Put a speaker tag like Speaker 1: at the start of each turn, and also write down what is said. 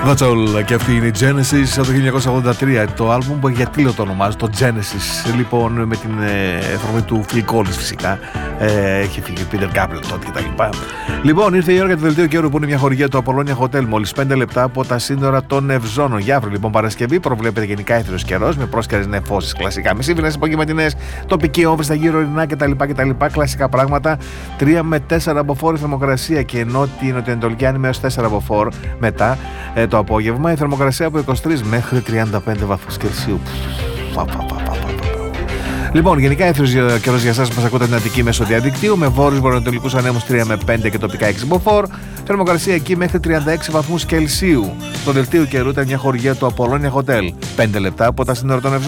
Speaker 1: That's all. Και αυτή είναι η Genesis από το 1983. Το άλμπουμ που γιατί το ονομάζει, το Genesis. Λοιπόν, με την εφαρμογή του Phil Collins φυσικά. Έχει φύγει ο Peter Gabriel τότε κτλ. Λοιπόν, ήρθε η ώρα για το δελτίο καιρού που είναι μια χορηγία του Apollonia Hotel. Μόλις 5 λεπτά από τα σύνορα των Ευζώνων. Για αύριο λοιπόν Παρασκευή προβλέπεται γενικά έθριος καιρός με πρόσκαιρες νεφώσεις κλασικά. Με σύμφωνες απογευματινές, τοπική όμφρη στα γύρω ορεινά κτλ. Κλασικά πράγματα. 3 με 4 από φόρ θερμοκρασία και νοτιοανατολική άνεμη έως 4 από φόρ μετά το απόγευμα. Η θερμοκρασία από 23 μέχρι 35 βαθμούς Κελσίου. Λοιπόν, γενικά έθριος καιρός για εσάς που μας ακούτε την Αττική μέσω διαδικτύου με βόρειους βορειοανατολικούς ανέμους 3 με 5 και τοπικά 6 από φόρ. Θερμοκρασία εκεί μέχρι 36 βαθμούς Κελσίου. Το δελτίο καιρού ήταν μια χορηγία του Apollonia Hotel. 5 λεπτά από τα σύνορα των